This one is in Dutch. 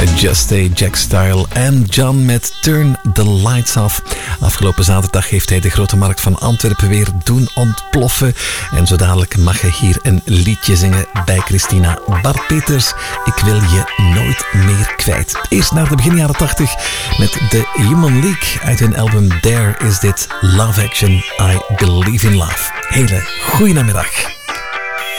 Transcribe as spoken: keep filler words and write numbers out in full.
Just A, Jack Style en John met Turn the Lights Off. Afgelopen zaterdag heeft hij de Grote Markt van Antwerpen weer doen ontploffen. En zo dadelijk mag hij hier een liedje zingen bij Christina. Bart Peters, ik wil je nooit meer kwijt. Eerst naar de begin jaren tachtig met de Human League. Uit hun album There is dit Love Action, I Believe in Love. Hele goeie namiddag.